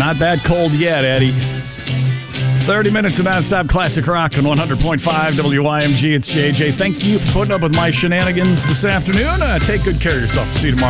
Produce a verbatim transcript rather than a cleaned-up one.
Not that cold yet, Eddie. thirty minutes of nonstop classic rock on one hundred point five W Y M G. It's J J. Thank you for putting up with my shenanigans this afternoon. Uh, take good care of yourself. See you tomorrow.